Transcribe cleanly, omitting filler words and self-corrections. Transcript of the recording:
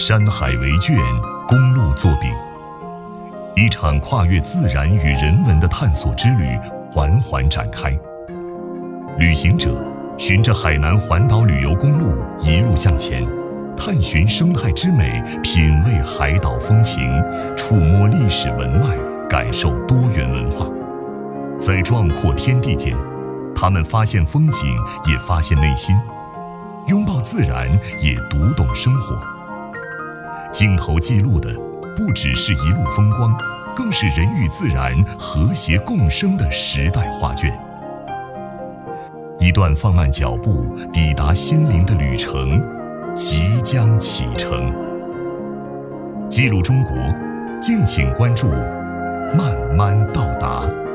山海为卷，公路作笔。一场跨越自然与人文的探索之旅缓缓展开。旅行者循着海南环岛旅游公路一路向前，探寻生态之美，品味海岛风情，触摸历史文脉，感受多元文化。在壮阔天地间，他们发现风景，也发现内心；拥抱自然，也读懂生活。镜头记录的不只是一路风光，更是人与自然和谐共生的时代画卷。一段放慢脚步抵达心灵的旅程即将启程。记录中国，敬请关注慢慢到达。